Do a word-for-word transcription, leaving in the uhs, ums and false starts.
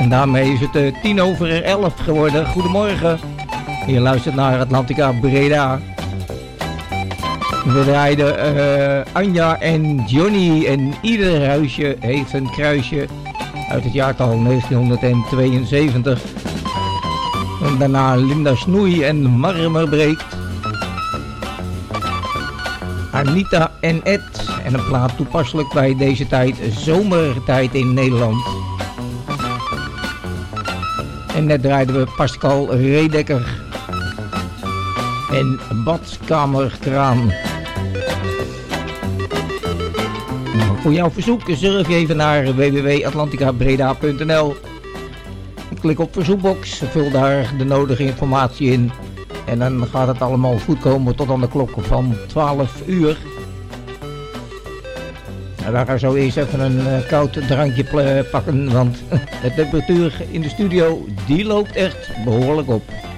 En daarmee is het uh, tien over elf geworden. Goedemorgen. Je luistert naar Atlantica Breda. We draaiden uh, Anja en Johnny en ieder huisje heeft een kruisje uit het jaartal negentienhonderdtweeënzeventig. En daarna Linda Snoei en Marmer breekt. Anita en Ed en een plaat toepasselijk bij deze tijd, zomertijd in Nederland. En net draaiden we Pascal Redeker en Badkamerkraan. Voor jouw verzoek surf je even naar w w w punt atlantica breda punt n l. Klik op verzoekbox, vul daar de nodige informatie in. En dan gaat het allemaal goed komen tot aan de klok van twaalf uur. Nou, wij gaan zo eerst even een uh, koud drankje pakken, want de temperatuur in de studio die loopt echt behoorlijk op.